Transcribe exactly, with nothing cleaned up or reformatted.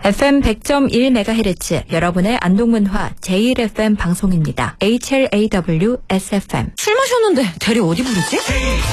에프엠 백 점 일 메가헤르츠 여러분의 안동문화 제일 에프엠 방송입니다. 에이치엘에이더블유 에스에프엠. 술 마셨는데 대리 어디 부르지?